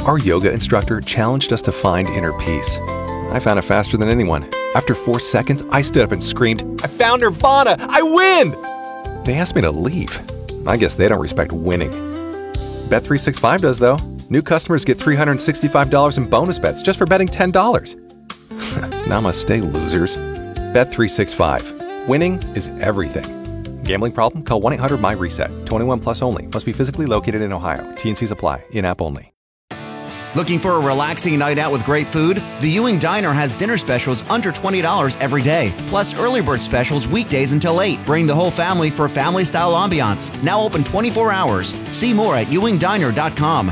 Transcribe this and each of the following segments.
Our yoga instructor challenged us to find inner peace. I found it faster than anyone. After 4 seconds, I stood up and screamed, "I found Nirvana! I win!" They asked me to leave. I guess they don't respect winning. Bet365 does, though. New customers get $365 in bonus bets just for betting $10. Namaste, losers. Bet365. Winning is everything. Gambling problem? Call 1-800-MY-RESET. 21 plus only. Must be physically located in Ohio. T&Cs apply. In-app only. Looking for a relaxing night out with great food? The Ewing Diner has dinner specials under $20 every day, plus early bird specials weekdays until 8. Bring the whole family for family-style ambiance. Now open 24 hours. See more at ewingdiner.com.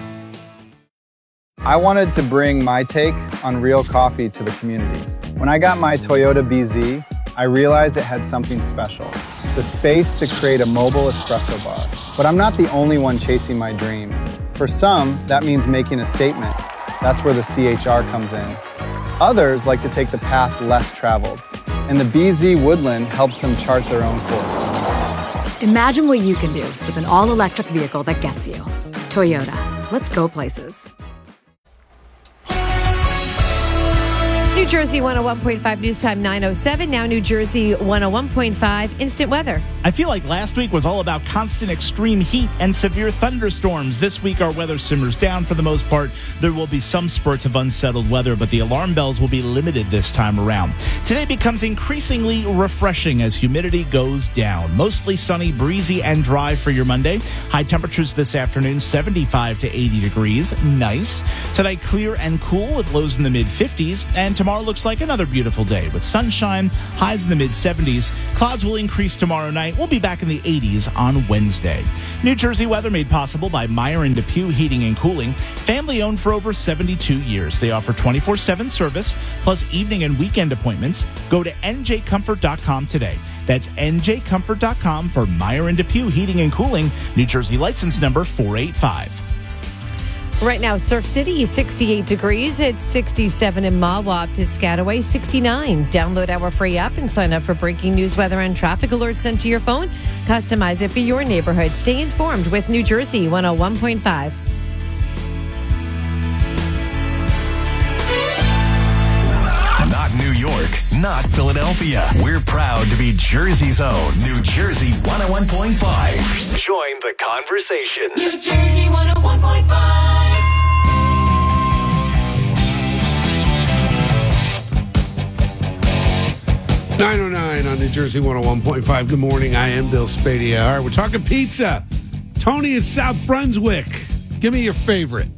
I wanted to bring my take on real coffee to the community. When I got my Toyota BZ, I realized it had something special, the space to create a mobile espresso bar. But I'm not the only one chasing my dream. For some, that means making a statement. That's where the CHR comes in. Others like to take the path less traveled, and the BZ Woodland helps them chart their own course. Imagine what you can do with an all-electric vehicle that gets you. Toyota. Let's go places. New Jersey 101.5 News Time 9:07. Now New Jersey 101.5 Instant Weather. I feel like last week was all about constant extreme heat and severe thunderstorms. This week, our weather simmers down for the most part. There will be some spurts of unsettled weather, but the alarm bells will be limited this time around. Today becomes increasingly refreshing as humidity goes down. Mostly sunny, breezy, and dry for your Monday. High temperatures this afternoon, 75 to 80 degrees. Nice. Tonight, clear and cool with lows in the mid-50s. And tomorrow looks like another beautiful day with sunshine, highs in the mid-70s. Clouds will increase tomorrow night. We'll be back in the 80s on Wednesday. New Jersey weather made possible by Meyer and Depew Heating and Cooling. Family owned for over 72 years. They offer 24/7 service plus evening and weekend appointments. Go to njcomfort.com today. That's njcomfort.com for Meyer and Depew Heating and Cooling. New Jersey license number 485. Right now, Surf City, 68 degrees. It's 67 in Mahwah, Piscataway, 69. Download our free app and sign up for breaking news, weather, and traffic alerts sent to your phone. Customize it for your neighborhood. Stay informed with New Jersey 101.5. Not New York, not Philadelphia. We're proud to be Jersey's own New Jersey 101.5. Join the conversation. New Jersey 101.5. 9:09 on New Jersey 101.5. Good morning. I am Bill Spadia. All right, we're talking pizza. Tony in South Brunswick. Give me your favorite.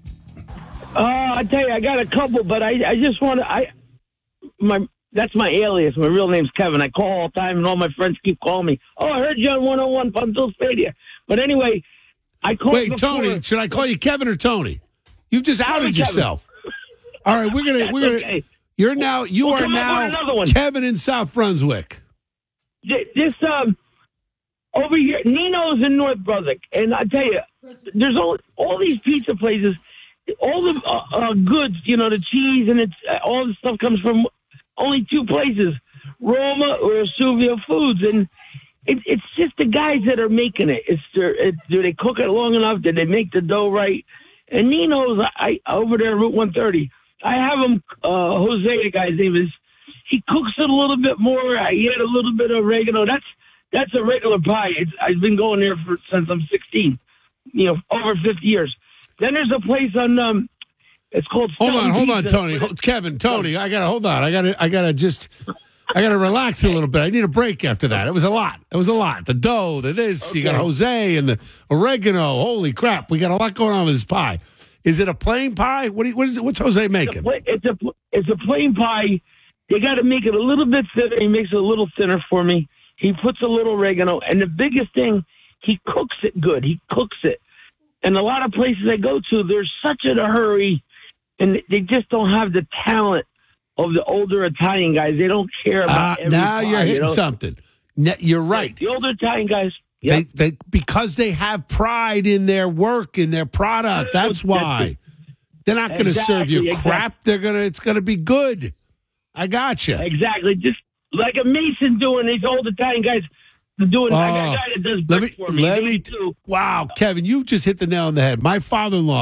I tell you, I got a couple, but I just want to. That's my alias. My real name's Kevin. I call all the time, and all my friends keep calling me. Oh, I heard you on 101 from Bill Spadia. But anyway, I called. Wait, before. Tony, should I call you Kevin or Tony? You've just outed yourself. All right, we're gonna. Okay. You are now Kevin in South Brunswick. This over here, Nino's in North Brunswick, and I tell you, there's all these pizza places, all the goods, the cheese and all the stuff comes from only two places, Roma or Suvia Foods, and it's just the guys that are making it. Do they cook it long enough? Did they make the dough right? And Nino's, over there, Route 130. I have him, Jose, the guy's name is. He cooks it a little bit more. I add a little bit of oregano. That's a regular pie. I've been going there since I'm 16. Over 50 years. Then there's a place on. It's called. Hold on, Tony. Kevin, Tony. I gotta hold on. I gotta relax a little bit. I need a break after that. It was a lot. The dough, the this. Okay. You got Jose and the oregano. Holy crap! We got a lot going on with this pie. Is it a plain pie? What is it? What's Jose making? It's a plain pie. You got to make it a little bit thinner. He makes it a little thinner for me. He puts a little oregano, and the biggest thing, he cooks it good. He cooks it. And a lot of places I go to, they're such in a hurry, and they just don't have the talent of the older Italian guys. They don't care about every now pie, you're hitting something. You're right. The older Italian guys. Yep. They because they have pride in their work, in their product. That's why. They're not going to serve you crap. It's going to be good. I got you. Exactly. Just like a Mason doing these old Italian guys doing. I got a guy that does brick for me. Wow, Kevin, you've just hit the nail on the head. My father-in-law